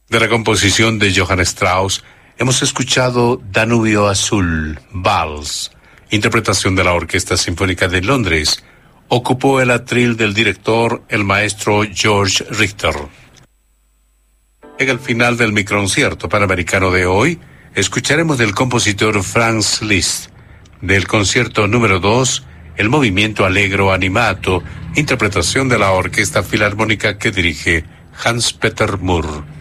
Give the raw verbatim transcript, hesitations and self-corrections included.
De la composición de Johann Strauss, hemos escuchado Danubio Azul, Vals, interpretación de la Orquesta Sinfónica de Londres. Ocupó el atril del director, el maestro George Richter. En el final del microconcierto panamericano de hoy, escucharemos del compositor Franz Liszt, del concierto número dos, el movimiento Allegro animato, interpretación de la Orquesta Filarmónica que dirige Hans-Peter Moore.